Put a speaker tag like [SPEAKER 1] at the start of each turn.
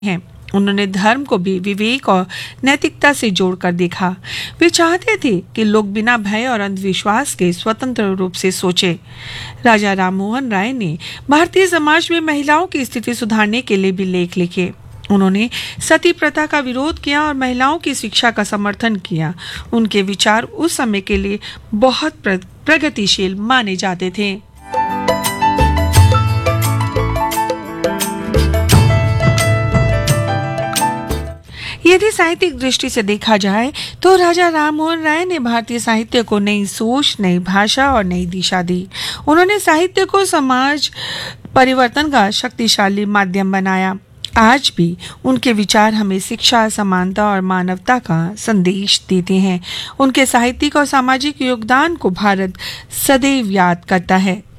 [SPEAKER 1] हैं। उन्होंने धर्म को भी विवेक और नैतिकता से जोड़कर देखा। वे चाहते थे कि लोग बिना भय और अंधविश्वास के स्वतंत्र रूप से सोचें। राजा राममोहन राय ने भारतीय समाज में महिलाओं की स्थिति सुधारने के लिए भी लेख लिखे। उन्होंने सती प्रथा का विरोध किया और महिलाओं की शिक्षा का समर्थन किया। उनके विचार उस समय के लिए बहुत प्रगतिशील माने जाते थे। यदि साहित्यिक दृष्टि से देखा जाए तो राजा राममोहन राय ने भारतीय साहित्य को नई सोच, नई भाषा और नई दिशा दी। उन्होंने साहित्य को समाज परिवर्तन का शक्तिशाली माध्यम बनाया। आज भी उनके विचार हमें शिक्षा, समानता और मानवता का संदेश देते हैं। उनके साहित्यिक और सामाजिक योगदान को भारत सदैव याद करता है।